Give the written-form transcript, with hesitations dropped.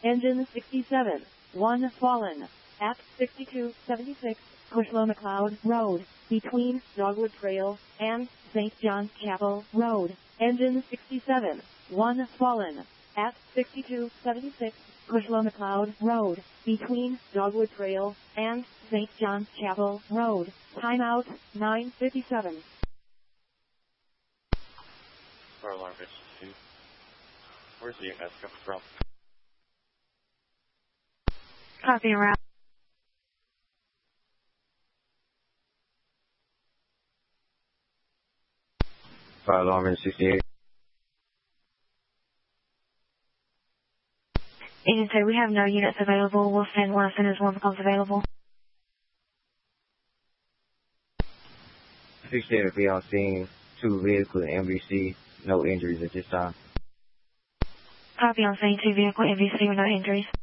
Engine 67. 1 fallen. At 6276 Cushlow McLeod Road, between Dogwood Trail and St. John's Chapel Road. Engine 67. 1 fallen. At 6276 Cushlow McLeod Road, between Dogwood Trail and St. John's Chapel Road. Timeout 9:57. Fire alarm 52. Where's the EMS coming from? Copy, route. Fire alarm 68. Agency, we have no units available. We'll send one as soon as one becomes available. 68 will be on scene. 2 vehicle MVC. No injuries at this time. Copy on scene, 2 vehicle MVC with no injuries.